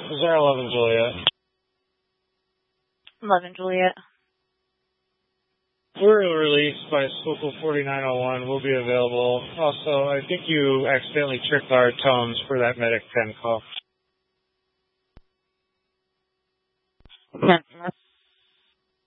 Is there 11 Juliet? 11 Juliet. We're released by Local 4901. We'll be available. Also, I think you accidentally tripped our tones for that Medic 10 call. That's